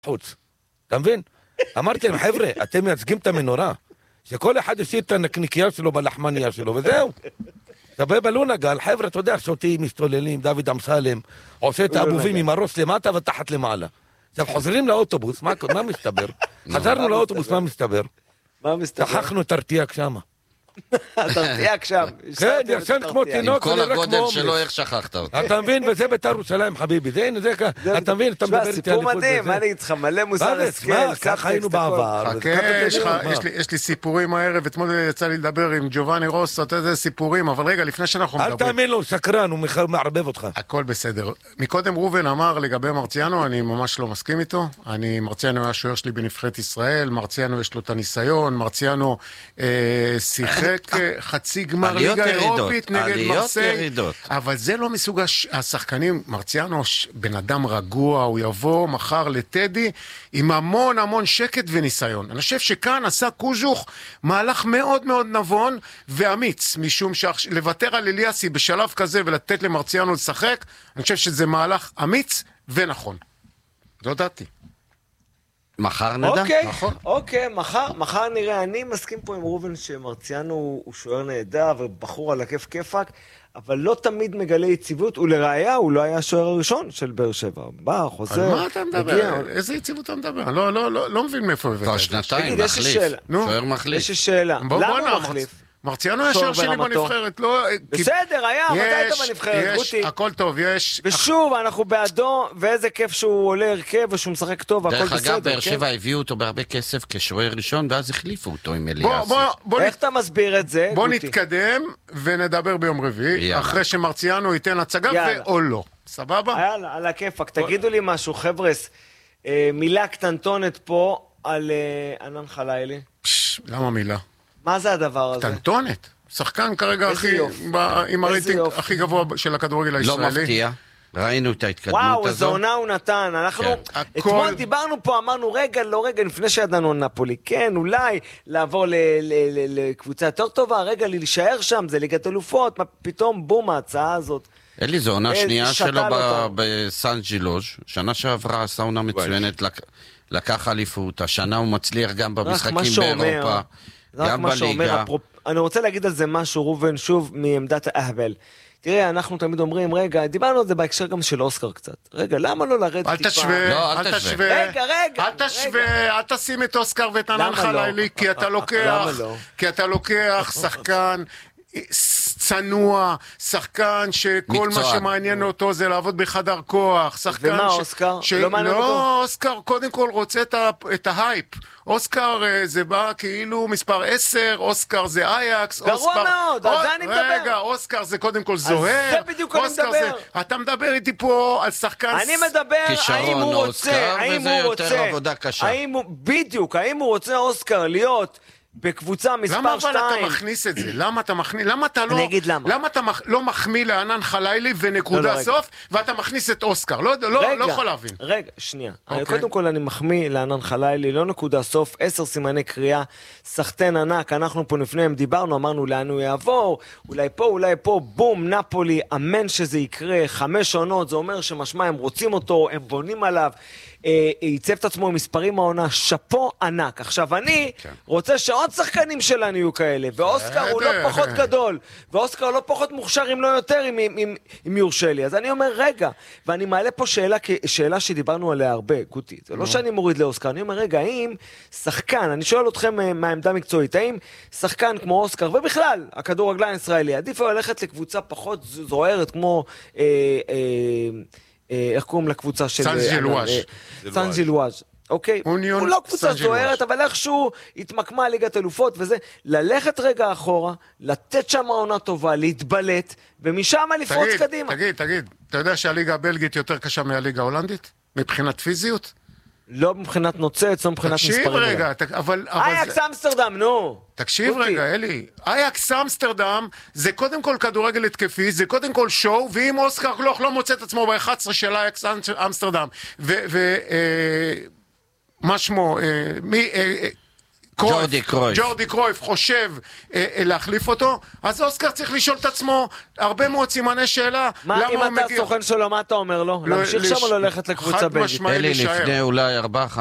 חוץ. אתה מבין? אמרתי להם, חבר'ה, אתם מייצגים את המנורה, שכל אחד ישאיר את הנקניקייה שלו בלחמניה שלו, וזהו. סבבה, לא נגל, חבר'ה, אתה יודע, שותים, מסתוללים, דוד אמסלם, עושה את האבובים עם הראש למטה ותחת למעלה. עכשיו, חוזרים לאוטובוס, מה מסתבר? חזרנו לאוטובוס, מה מסתבר? מה מסתבר? שכחנו את הרתיאק שמה. תרתיאק שם. כן, ישן כמו עם תינוק, כל הגודל שלו, איך שכחת אותו? אתה מבין, וזה בית"ר ירושלים, חביבי, זה, אתה מבין, אתה מדבר איתי על סיפור מדהים, מה אני אגיד לך, מלא מוסר השכל, ככה היינו בעבר. יש לי סיפורים הערב, אתמול יצא לי לדבר עם ג'ובאני רוסו, אתה יודע סיפורים, אבל רגע, לפני שאנחנו אל מדברים... תאמין לו, שקרן, הוא מערבב אותך. הכל בסדר. מקודם רובן אמר לגבי מרציאנו, אני ממש לא מסכים איתו. מרציאנו היה שוער שלי בנבחרת ישראל, מרציאנו יש לו את הניסיון, מרציאנו שיחק חצי גמר ליגה אירופית נגד מרסיי, אבל זה לא מסוג השחקנים. מרציאנו בן אדם רגוע, הוא יבוא מחר לטדי עם המון המון שקט וניסיון. אני חושב שכאן עשה קוז'וך מהלך מאוד מאוד נבון ואמיץ, משום שלוותר על אליאסי בשלב כזה ולתת למרציאנו לשחק, אני חושב שזה מהלך אמיץ ונכון. זו דעתי. מחר נדע? אוקיי, מחר נראה. אני מסכים פה עם רובן שמרציאנו הוא שוער נהדר ובחור על הכיף כיפק, אבל לא תמיד מגלה יציבות, ולראיה הוא לא היה השוער הראשון של באר שבע. בא, חוזר. על מה אתה מדבר? איזה יציבות אתה מדבר? לא מבין מאיפה הבאת. כבר שנתיים, מחליף. שוער מחליף. יש לי שאלה. למה הוא מחליף? מרציאנו היה שוער שלי בנבחרת, לא... בסדר, היה, מתי היית בנבחרת, גוטי? הכל טוב, יש... ושוב, אנחנו בעדו, ואיזה כיף שהוא עולה הרכב, ושהוא משחק טוב, והכל בסדר. דרך אגב, באר שבע הביאו אותו בהרבה כסף כשוער ראשון, ואז החליפו אותו עם אליאסי. איך אתה מסביר את זה, בוא גוטי? נתקדם ונדבר ביום רביעי, אחרי שמרציאנו ייתן הצגה או לא. סבבה? יאללה, על הכיפק. תגידו לי משהו, חבר'ס, מילה קטנטונת פה על ענן חלילי. למה מילה? מה זה הדבר הזה? קטנטונת. שחקן כרגע עם הרייטינג הכי גבוה של הכדורגל הישראלי. לא מפתיע. ראינו את ההתקדמות הזו. וואו, איזו עונה הוא נתן. אנחנו אתמול דיברנו פה, אמרנו רגע, לא רגע, לפני שידענו נפולי. כן, אולי לעבור לקבוצה יותר טובה, רגע, להישאר שם, זה ליגת אלופות, פתאום בום, ההצעה הזאת. אלי, זו עונה שנייה שלו בסן ג'ילוז'. שנה שעברה עשה עונה מצוינת, לקח אליפות. השנה הוא מצליח גם במשחקים באירופה. רק מה שאומר, אני רוצה להגיד על זה משהו, רובן, שוב, מעמדת האהבל. תראה, אנחנו תמיד אומרים, רגע, דיברנו על זה בהקשר גם של אוסקר קצת. רגע, למה לא לרד טיפה? אל תשווה, אל תשווה. רגע. אל תשווה, אל תשים את אוסקר ואת ענן חלילי, כי אתה לוקח שחקן צנוע, שחקן שכל מה שמעניין אותו זה לעבוד בחדר כוח, שחקן ומה אוסקר? לא מעניין אותו? לא, אוסקר קודם כל רוצה את ההייפ. אוסקר זה בא כאילו מספר 10, אוסקר זה אייקס, גרוע מאוד, על זה אני מדבר. רגע, אוסקר זה קודם כל זוהר. זה בדיוק אני מדבר. אתה מדבר איתי פה על שחקן... אני מדבר האם הוא רוצה, וזה יותר עבודה קשה. בדיוק, האם הוא רוצה אוסקר להיות... בקבוצה מספר 2. למה אתה מכניס את זה? למה אתה לא מחמיא לענן חלילי ונקודה סוף, ואתה מכניס את אוסקר? לא יכול להבין. רגע, שנייה. קודם כל אני מחמיא לענן חלילי, לא נקודה סוף, 10 סימני קריאה, סחטן ענק, אנחנו פה לפניהם דיברנו, אמרנו לאן הוא יעבור, אולי פה, בום, נפולי, אמן שזה יקרה, 5 עונות, זה אומר שמשמע הם רוצים אותו, הם בונים עליו, ייצב את עצמו עם מספרים העונה, שפו ענק. עכשיו אני רוצה שעוד שחקנים שלנו יהיו כאלה, ואוסקר הוא לא פחות גדול, ואוסקר לא פחות מוכשר אם לא יותר, אם יורשה לי. אז אני אומר רגע, ואני מעלה פה שאלה שדיברנו עליה הרבה, גוטי, זה לא שאני מוריד לאוסקר, אני אומר רגע, האם שחקן, אני שואל אתכם מהעמדה מקצועית, האם שחקן כמו אוסקר, ובכלל, הכדורגלן הישראלי, עדיף ללכת לקבוצה פחות זוהרת כמו... איך קוראים לקבוצה של... סן ג'ילואז'. אוקיי? הוא לא קבוצה זוהרת, אבל איכשהו התמקמה ליגת אלופות וזה, ללכת רגע אחורה, לתת שם עונה טובה, להתבלט, ומשם לפרוץ קדימה. תגיד, אתה יודע שהליגה הבלגית יותר קשה מהליגה ההולנדית? מבחינת פיזיות? לא מבחינת נוצץ, לא מבחינת מספרים. תקשיב רגע, אבל... אייקס אמסטרדם, נו. תקשיב רגע, אלי. אייקס אמסטרדם זה קודם כל כדורגל התקפי, זה קודם כל שואו, ואם אוסקר גלוך לא מוצא את עצמו ב-11 של אייקס אמסטרדם, מה שמו, ג'ורדי קרויף חושב להחליף אותו, אז אוסקר צריך לשאול את עצמו הרבה מאוד סימני שאלה. אם אתה סוכן שלו, מה אתה אומר לו? להמשיך שם או ללכת לקבוצה בלגית? לפני אולי 4-5